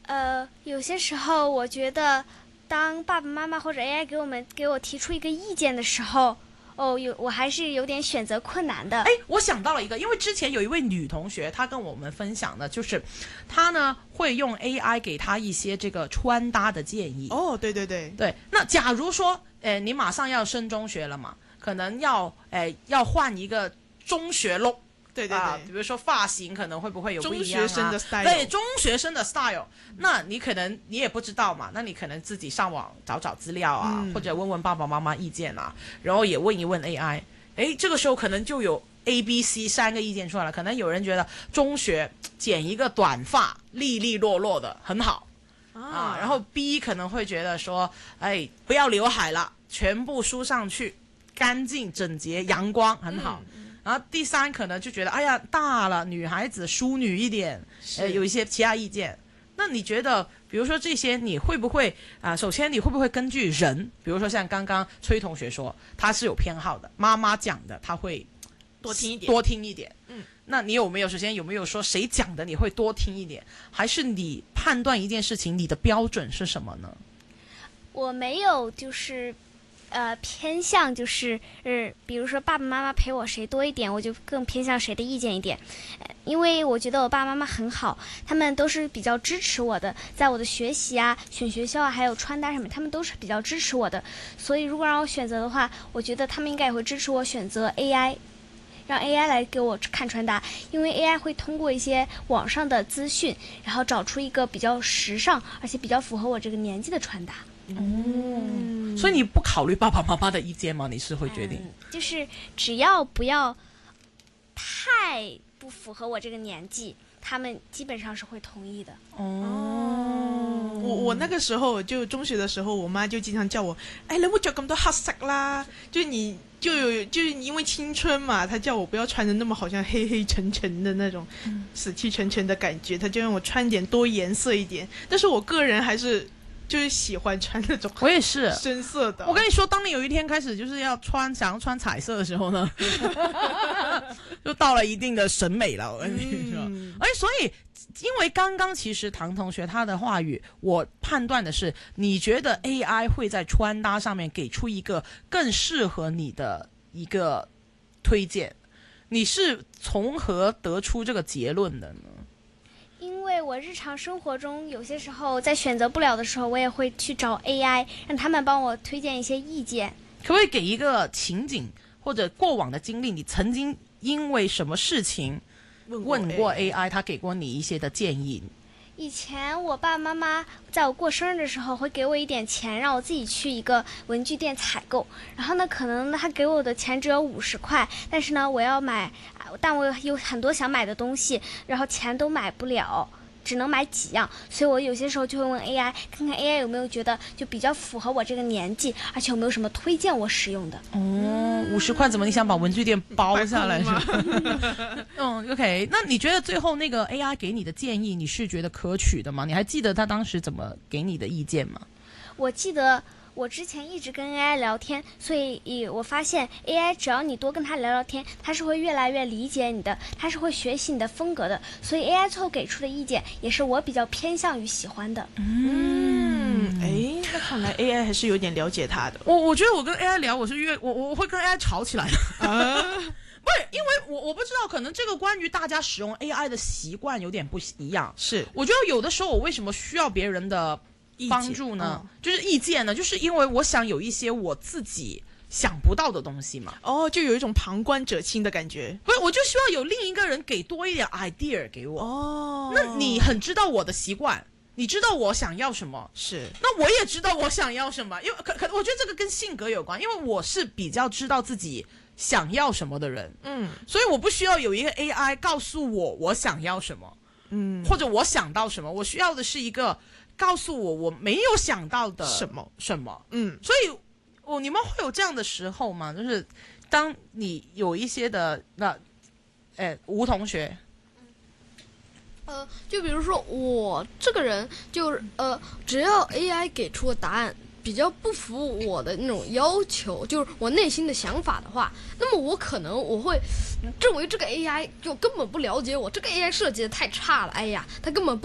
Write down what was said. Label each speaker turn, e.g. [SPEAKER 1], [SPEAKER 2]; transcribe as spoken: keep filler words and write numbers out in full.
[SPEAKER 1] 呃，有些时候我觉得，当爸爸妈妈或者 A I 给我们给我提出一个意见的时候，哦，有我还是有点选择困难的。
[SPEAKER 2] 哎，我想到了一个，因为之前有一位女同学，她跟我们分享的，就是她呢会用 A I 给她一些这个穿搭的建议。
[SPEAKER 3] 哦，对对对
[SPEAKER 2] 对，那假如说，呃，你马上要升中学了嘛，可能要，呃，要换一个中学 look。
[SPEAKER 3] 对对对、
[SPEAKER 2] 啊，比如说发型可能会不会有不一样啊？
[SPEAKER 3] 中学生的 style，
[SPEAKER 2] 对，中学生的 style， 那你可能你也不知道嘛，那你可能自己上网找找资料啊，嗯、或者问问爸爸妈妈意见啊，然后也问一问 A I， 哎，这个时候可能就有 A、B、C 三个意见出来了，可能有人觉得中学剪一个短发，利利落落的很好啊，啊然后 B 可能会觉得说，哎，不要刘海了，全部梳上去，干净整洁，阳光很好。嗯然后第三可能就觉得，哎呀，大了，女孩子淑女一点，呃，有一些其他意见。那你觉得，比如说这些，你会不会啊、呃？首先，你会不会根据人，比如说像刚刚崔同学说，他是有偏好的，妈妈讲的他会
[SPEAKER 3] 多听一点，
[SPEAKER 2] 多听一点。
[SPEAKER 3] 嗯，
[SPEAKER 2] 那你有没有首先有没有说谁讲的你会多听一点，还是你判断一件事情你的标准是什么呢？
[SPEAKER 1] 我没有，就是。呃，偏向就是，呃，比如说爸爸妈妈陪我谁多一点，我就更偏向谁的意见一点，呃，因为我觉得我爸爸妈妈很好，他们都是比较支持我的，在我的学习啊、选学校啊，还有穿搭上面，他们都是比较支持我的。所以如果让我选择的话，我觉得他们应该也会支持我选择 A I， 让 A I 来给我看穿搭，因为 A I 会通过一些网上的资讯，然后找出一个比较时尚而且比较符合我这个年纪的穿搭。
[SPEAKER 2] 哦，所以你不考虑爸爸妈妈的意见吗？你是会决定、嗯、
[SPEAKER 1] 就是只要不要太不符合我这个年纪，他们基本上是会同意的。
[SPEAKER 3] 哦，我我那个时候就中学的时候，我妈就经常叫我，哎，你唔好着咁多黑色啦，就你就有就是因为青春嘛，她叫我不要穿的那么好像黑黑沉沉的那种、嗯、死气沉沉的感觉，她就让我穿点多颜色一点，但是我个人还是。就是喜欢穿那种，
[SPEAKER 2] 我也是
[SPEAKER 3] 深色的。
[SPEAKER 2] 我跟你说，当你有一天开始就是要穿想要穿彩色的时候呢，就到了一定的审美了。我跟你说，嗯、而所以因为刚刚其实唐同学他的话语，我判断的是，你觉得 A I 会在穿搭上面给出一个更适合你的一个推荐，你是从何得出这个结论的呢？
[SPEAKER 1] 因为我日常生活中有些时候在选择不了的时候，我也会去找 A I， 让他们帮我推荐一些意见。
[SPEAKER 2] 可不可以给一个情景或者过往的经历，你曾经因为什么事情问过 A I， 他给过你一些的建议？
[SPEAKER 1] 以前我爸爸妈妈在我过生日的时候会给我一点钱，让我自己去一个文具店采购。然后呢，可能他给我的钱只有五十块，但是呢，我要买，但我有很多想买的东西，然后钱都买不了，只能买几样。所以我有些时候就会问 A I， 看看 A I 有没有觉得就比较符合我这个年纪，而且有没有什么推荐我使用的。
[SPEAKER 2] 哦，五十块怎么你想把文具店包下来是吧？嗯 ，OK， 那你觉得最后那个 A I 给你的建议，你是觉得可取的吗？你还记得他当时怎么给你的意见吗？
[SPEAKER 1] 我记得我之前一直跟 A I 聊天，所以我发现 A I 只要你多跟他聊聊天，他是会越来越理解你的，他是会学习你的风格的。所以 A I 最后给出的意见也是我比较偏向于喜欢的。
[SPEAKER 3] 嗯，哎，那看来 A I 还是有点了解他的。
[SPEAKER 2] 我我觉得我跟 A I 聊，我是越我我会跟 A I 吵起来的。啊不是，因为我我不知道，可能这个关于大家使用 A I 的习惯有点不一样。
[SPEAKER 3] 是，
[SPEAKER 2] 我觉得有的时候我为什么需要别人的帮助呢？嗯、就是意见呢，就是因为我想有一些我自己想不到的东西嘛。
[SPEAKER 3] 哦，就有一种旁观者清的感觉。
[SPEAKER 2] 不是，我就希望有另一个人给多一点 idea 给我。哦，那你很知道我的习惯。你知道我想要什么，
[SPEAKER 3] 是，
[SPEAKER 2] 那我也知道我想要什么，因为可可，我觉得这个跟性格有关，因为我是比较知道自己想要什么的人，嗯，所以我不需要有一个 A I 告诉我我想要什么，嗯，或者我想到什么，我需要的是一个告诉我我没有想到的
[SPEAKER 3] 什么
[SPEAKER 2] 什么，嗯，所以我、哦、你们会有这样的时候吗？就是当你有一些的那，哎，吴同学。
[SPEAKER 4] 呃，就比如说我这个人，就是呃，只要 A I 给出的答案比较不符我的那种要求，就是我内心的想法的话，那么我可能我会认为这个 A I 就根本不了解我，这个 A I 设计的太差了，哎呀，它根本不